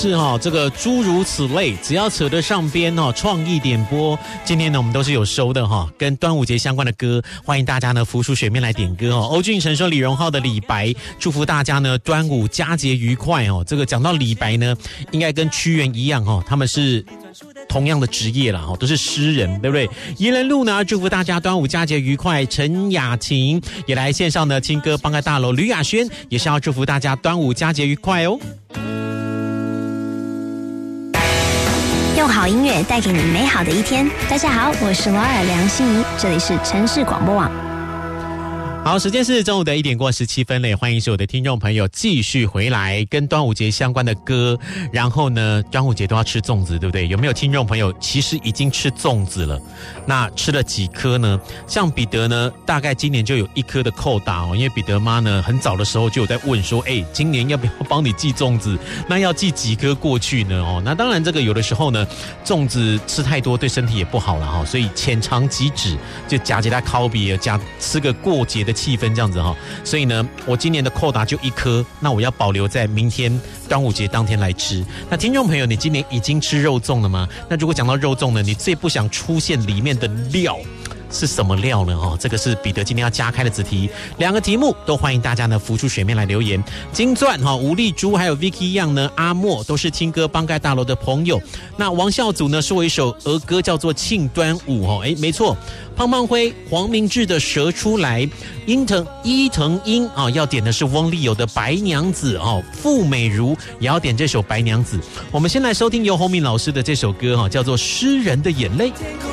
是这个诸如此类，只要扯得上边创意点播。今天呢，我们都是有收的跟端午节相关的歌，欢迎大家呢浮出水面来点歌欧俊成说李荣浩的李白，祝福大家呢端午佳节愉快这个讲到李白呢，应该跟屈原一样他们是同样的职业啦都是诗人，对不对？宜人路呢，祝福大家端午佳节愉快。陈雅琴也来线上的亲歌帮个大楼，吕雅轩也是要祝福大家端午佳节愉快哦。 用好音乐带给你美好的一天。大家好，我是罗尔梁心怡，这里是城市广播网。 好，时间是中午的1点过17分了，欢迎所有的听众朋友继续回来跟端午节相关的歌。然后呢，端午节都要吃粽子，对不对？有没有听众朋友其实已经吃粽子了？那吃了几颗呢？像彼得呢，大概今年就有1颗的扣打因为彼得妈呢很早的时候就有在问说，今年要不要帮你寄粽子？那要寄几颗过去呢？那当然这个有的时候呢，粽子吃太多对身体也不好了所以浅尝即止，就夹几它烤比夹吃个过节的气氛这样子所以呢，我今年的扣打就1颗，那我要保留在明天端午节当天来吃。那听众朋友，你今年已经吃肉粽了吗？那如果讲到肉粽呢，你最不想出现里面的料是什么料呢？这个是彼得今天要加开的子题，2个题目都欢迎大家呢浮出水面来留言。金钻吴丽珠还有 Vicky 一样呢，阿莫都是听歌帮盖大楼的朋友。那王孝祖呢说一首儿歌叫做庆端午没错，胖胖灰黄明志的蛇出来，伊藤英要点的是翁立友的白娘子傅美如也要点这首白娘子。我们先来收听游鸿明老师的这首歌叫做诗人的眼泪。